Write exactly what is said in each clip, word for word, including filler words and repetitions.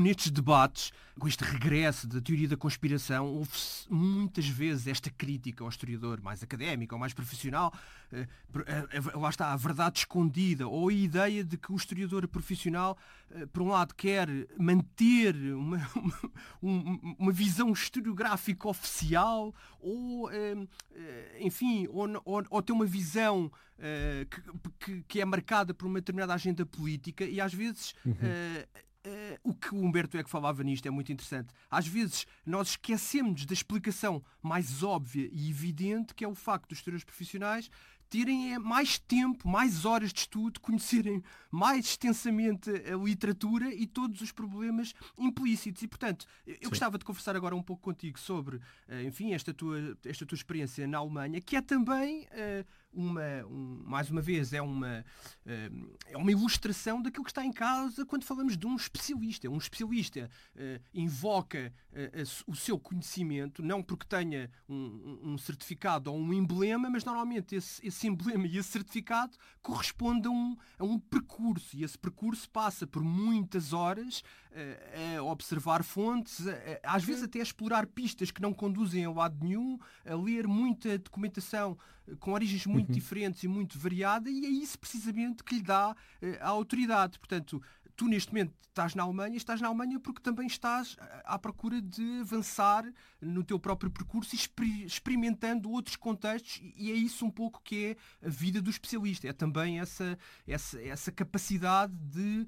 nestes debates, com este regresso da teoria da conspiração, houve-se muitas vezes esta crítica ao historiador mais académico ou mais profissional, eh, lá está, a verdade escondida, ou a ideia de que o historiador profissional, eh, por um lado, quer manter uma, uma, uma visão historiográfica oficial, ou, eh, enfim, ou, ou, ou ter uma visão eh, que, que, que é marcada por uma determinada agenda política, e às vezes... Uhum. Eh, Uh, o que o Humberto Eco falava nisto é muito interessante. Às vezes nós esquecemos da explicação mais óbvia e evidente, que é o facto dos historiadores profissionais terem mais tempo, mais horas de estudo, conhecerem mais extensamente a literatura e todos os problemas implícitos. E, portanto, eu Sim. gostava de conversar agora um pouco contigo sobre, enfim, esta tua, esta tua experiência na Alemanha, que é também, uma, um, mais uma vez, é uma, é uma ilustração daquilo que está em causa quando falamos de um especialista. Um especialista invoca o seu conhecimento, não porque tenha um, um certificado ou um emblema, mas normalmente esse, esse esse emblema e esse certificado corresponde a um, a um percurso, e esse percurso passa por muitas horas uh, a observar fontes, uh, às vezes até a explorar pistas que não conduzem a lado nenhum, a ler muita documentação uh, com origens muito uhum. diferentes e muito variada, e é isso precisamente que lhe dá uh, a autoridade. Portanto, tu neste momento estás na Alemanha, estás na Alemanha porque também estás à procura de avançar no teu próprio percurso e exper- experimentando outros contextos, e é isso um pouco que é a vida do especialista. É também essa, essa, essa capacidade de,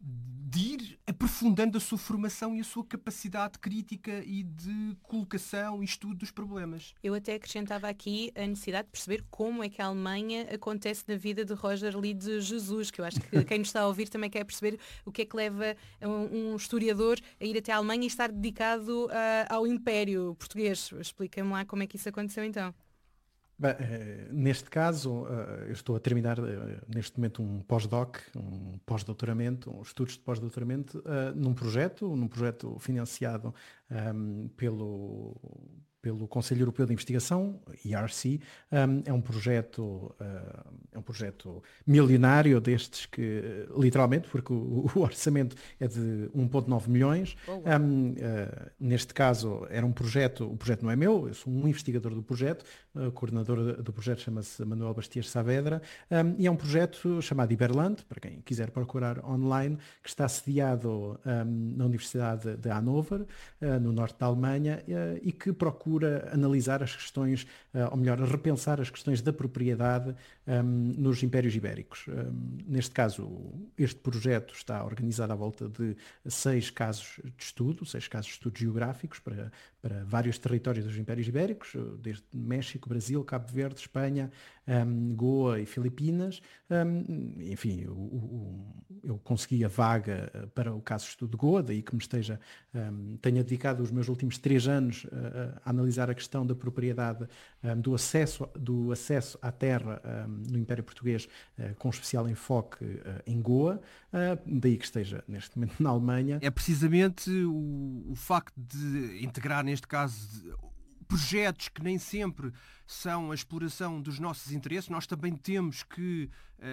de ir aprofundando a sua formação e a sua capacidade crítica e de colocação e estudo dos problemas. Eu até acrescentava aqui a necessidade de perceber como é que a Alemanha acontece na vida de Roger Lee de Jesus, que eu acho que quem nos está a ouvir também quer perceber o que é que leva um, um historiador a ir até a Alemanha e estar dedicado uh, ao Império Português. Explica-me lá como é que isso aconteceu então. Bem, uh, neste caso, uh, eu estou a terminar uh, neste momento um pós-doc, um pós-doutoramento, um estudos de pós-doutoramento, uh, num projeto, num projeto financiado um, pelo... pelo Conselho Europeu de Investigação, E R C. Um, é um projeto uh, é um projeto milionário destes que, literalmente, porque o, o orçamento é de um vírgula nove milhões. Oh, wow. um, uh, neste caso, era um projeto, o projeto não é meu, eu sou um investigador do projeto, o coordenador do projeto chama-se Manuel Bastias Saavedra, um, e é um projeto chamado Iberland, para quem quiser procurar online, que está sediado um, na Universidade de Hannover, uh, no norte da Alemanha, uh, e que procura analisar as questões, ou melhor, repensar as questões da propriedade um, nos impérios ibéricos. Um, neste caso, este projeto está organizado à volta de seis casos de estudo, seis casos de estudo geográficos para, para vários territórios dos impérios ibéricos, desde México, Brasil, Cabo Verde, Espanha, um, Goa e Filipinas. Um, enfim, eu, eu, eu consegui a vaga para o caso de estudo de Goa, daí que me esteja, um, tenha dedicado os meus últimos três anos a, a analisar a questão da propriedade, um, do, acesso, do acesso à terra um, no Império Português, uh, com especial enfoque uh, em Goa, uh, daí que esteja neste momento na Alemanha. É precisamente o, o facto de integrar, neste caso, projetos que nem sempre são a exploração dos nossos interesses. Nós também temos que,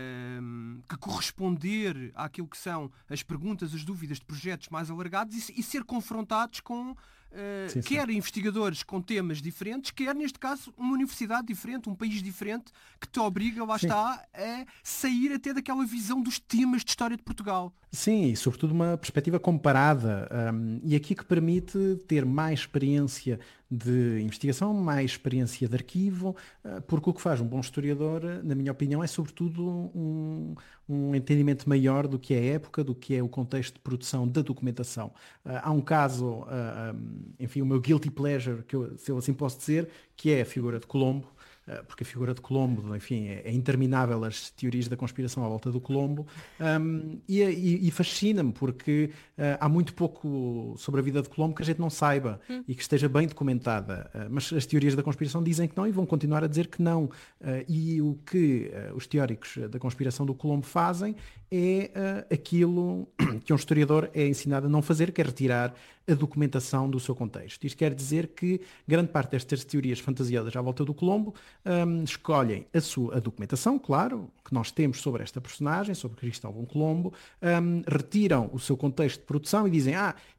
um, que corresponder àquilo que são as perguntas, as dúvidas de projetos mais alargados e, e ser confrontados com Uh, sim, quer sim. investigadores com temas diferentes, quer, neste caso, uma universidade diferente, um país diferente, que te obriga, lá sim. está, a sair até daquela visão dos temas de história de Portugal. Sim, e sobretudo uma perspectiva comparada, um, e aqui que permite ter mais experiência de investigação, mais experiência de arquivo, uh, porque o que faz um bom historiador, na minha opinião, é sobretudo um, um entendimento maior do que é a época, do que é o contexto de produção da documentação. Uh, há um caso... Uh, um, enfim, o meu guilty pleasure, que eu, se eu assim posso dizer, que é a figura de Colombo, porque a figura de Colombo, enfim, é, é interminável as teorias da conspiração à volta do Colombo, um, e, e, e fascina-me porque uh, há muito pouco sobre a vida de Colombo que a gente não saiba hum. e que esteja bem documentada, uh, mas as teorias da conspiração dizem que não e vão continuar a dizer que não, uh, e o que uh, os teóricos da conspiração do Colombo fazem é uh, aquilo que um historiador é ensinado a não fazer, que é retirar a documentação do seu contexto. Isto quer dizer que grande parte destas teorias fantasiadas à volta do Colombo um, escolhem a sua a documentação, claro, que nós temos sobre esta personagem, sobre Cristóvão Colombo, um, retiram o seu contexto de produção e dizem, ah,